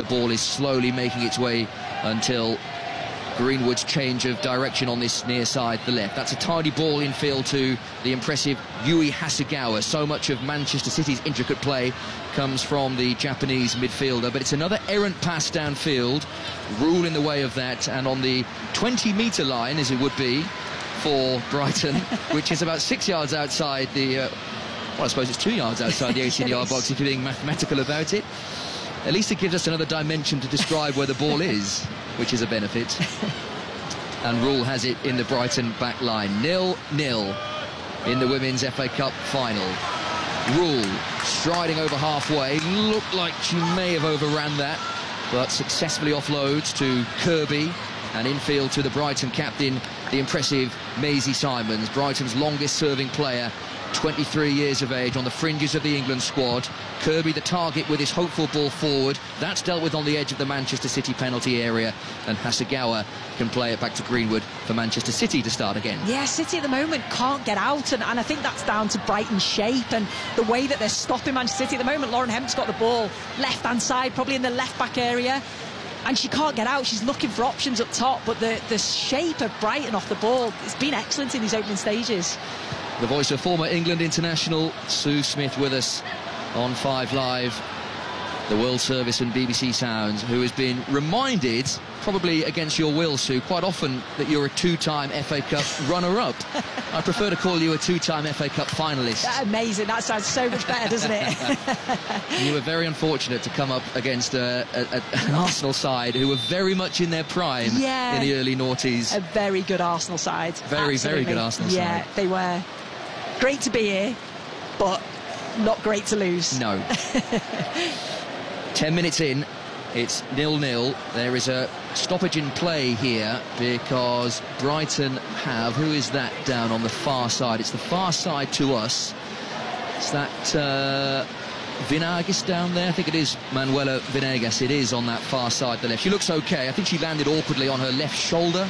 ball is slowly making its way until Greenwood's change of direction on this near side, the left. That's a tidy ball infield to the impressive Yui Hasegawa. So much of Manchester City's intricate play comes from the Japanese midfielder, but it's another errant pass downfield. Rule in the way of that, and on the 20-metre line, as it would be for Brighton, which is about 6 yards outside the... well, I suppose it's 2 yards outside the 18-yard box if you're being mathematical about it. At least it gives us another dimension to describe where the ball is, which is a benefit. And Rule has it in the Brighton back line. 0-0 in the Women's FA Cup final. Rule striding over halfway. Looked like she may have overran that, but successfully offloads to Kirby, and infield to the Brighton captain, the impressive Maisie Simons, Brighton's longest serving player, 23 years of age, on the fringes of the England squad. Kirby the target with his hopeful ball forward. That's dealt with on the edge of the Manchester City penalty area, and Hasegawa can play it back to Greenwood for Manchester City to start again. Yeah, City at the moment can't get out, and I think that's down to Brighton's shape and the way that they're stopping Manchester City. At the moment, Lauren Hemp's got the ball left-hand side, probably in the left-back area, and she can't get out. She's looking for options up top, but the shape of Brighton off the ball has been excellent in these opening stages. The voice of former England international Sue Smith with us on 5 Live, the World Service and BBC Sounds, who has been reminded, probably against your will, Sue, quite often that you're a 2-time FA Cup runner-up. I prefer to call you a 2-time FA Cup finalist. That's amazing. That sounds so much better, doesn't it? You were very unfortunate to come up against an Arsenal side who were very much in their prime in the early noughties. A very good Arsenal side. Very good Arsenal side. Yeah, they were. Great to be here, but not great to lose. No. 10 minutes in, it's 0-0. There is a stoppage in play here because Brighton have... Who is that down on the far side? It's the far side to us. Is that Venegas down there? I think it is Manuela Venegas. It is on that far side, the left. She looks okay. I think she landed awkwardly on her left shoulder,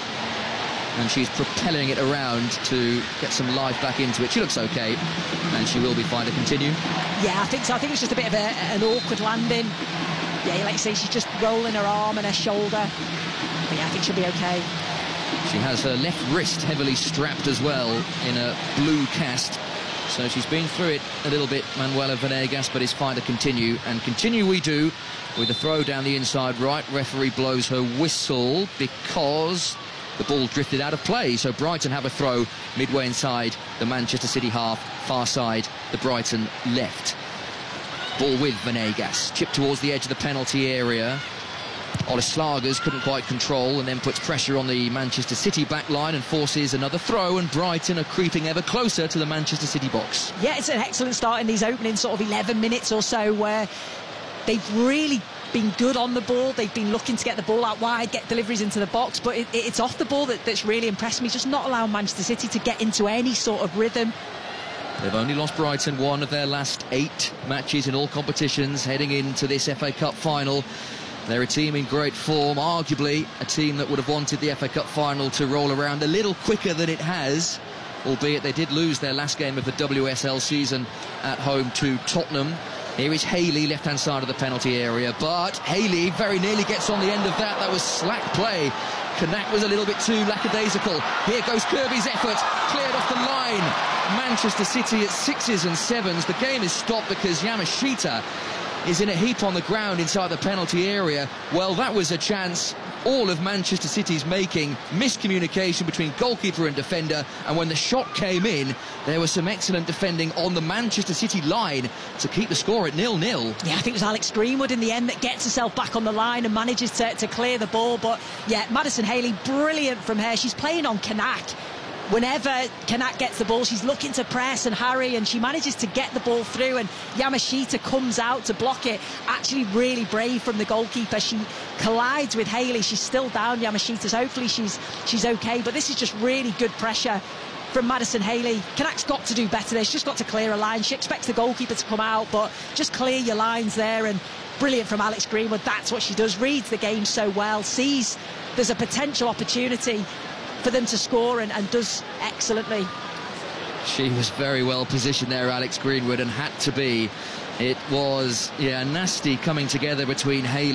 and she's propelling it around to get some life back into it. She looks okay, and she will be fine to continue. Yeah, I think so. I think it's just a bit of an awkward landing. Yeah, like you say, she's just rolling her arm and her shoulder. But yeah, I think she'll be okay. She has her left wrist heavily strapped as well in a blue cast. So she's been through it a little bit, Manuela Venegas, but it's fine to continue. And continue we do with a throw down the inside right. Referee blows her whistle because the ball drifted out of play. So Brighton have a throw midway inside the Manchester City half, far side, the Brighton left. Ball with Venegas, chipped towards the edge of the penalty area. Ola Slagers couldn't quite control and then puts pressure on the Manchester City back line and forces another throw, and Brighton are creeping ever closer to the Manchester City box. Yeah, it's an excellent start in these opening sort of 11 minutes or so where they've really been good on the ball. They've been looking to get the ball out wide, get deliveries into the box, but it's off the ball that's really impressed me, just not allowing Manchester City to get into any sort of rhythm. They've only lost Brighton one of their last 8 matches in all competitions heading into this FA Cup final. They're a team in great form, arguably a team that would have wanted the FA Cup final to roll around a little quicker than it has, albeit they did lose their last game of the WSL season at home to Tottenham. Here is Haley, left-hand side of the penalty area, but Haley very nearly gets on the end of that. That was slack play. Kanak was a little bit too lackadaisical. Here goes Kirby's effort, cleared off the line. Manchester City at 6s and 7s. The game is stopped because Yamashita is in a heap on the ground inside the penalty area. Well, that was a chance all of Manchester City's making. Miscommunication between goalkeeper and defender, and when the shot came in, there was some excellent defending on the Manchester City line to keep the score at 0-0. Yeah, I think it was Alex Greenwood in the end that gets herself back on the line and manages to clear the ball. But yeah, Madison Haley, brilliant from her. She's playing on Kanak. Whenever Kanak gets the ball, she's looking to press and harry, and she manages to get the ball through, and Yamashita comes out to block it. Actually really brave from the goalkeeper. She collides with Haley. She's still down, Yamashita, so hopefully she's okay, but this is just really good pressure from Madison Haley. Kanak's got to do better there. She's just got to clear a line. She expects the goalkeeper to come out, but just clear your lines there. And brilliant from Alex Greenwood. That's what she does, reads the game so well, sees there's a potential opportunity for them to score, and does excellently. She was very well positioned there, Alex Greenwood, and had to be. It was, nasty coming together between Haley